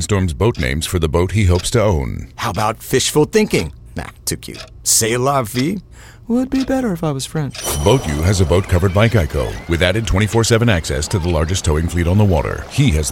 brainstorms boat names for the boat he hopes to own. How about fishful thinking? Nah, too cute. C'est la vie? Would be better if I was French. BoatU has a boat covered by Geico with added 24/7 access to the largest towing fleet on the water. He has